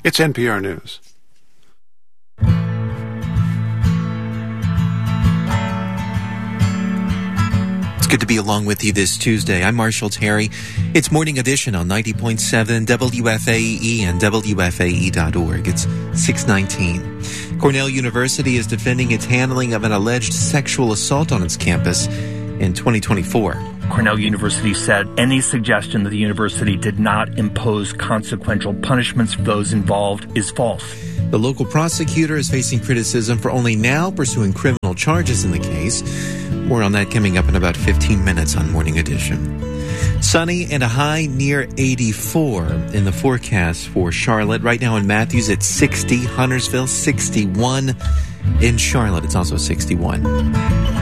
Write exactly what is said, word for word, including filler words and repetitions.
It's N P R News. It's good to be along with you this Tuesday. I'm Marshall Terry. It's Morning Edition on ninety point seven W F A E and W F A E dot org. It's six nineteen. Cornell University is defending its handling of an alleged sexual assault on its campus in twenty twenty-four. Cornell University said any suggestion that the university did not impose consequential punishments for those involved is false. The local prosecutor is facing criticism for only now pursuing criminal charges in the case. More on that coming up in about fifteen minutes on Morning Edition. Sunny and a high near eighty-four in the forecast for Charlotte. Right now in Matthews, it's sixty. Huntersville, sixty-one. In Charlotte, it's also sixty-one.